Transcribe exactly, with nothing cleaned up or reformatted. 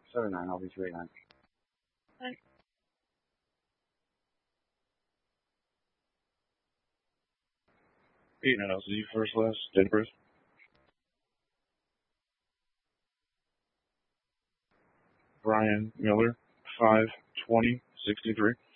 seven nine, I'll be two eight nine. eight nine L Z, first last, date of birth. Brian Miller, five twenty sixty-three.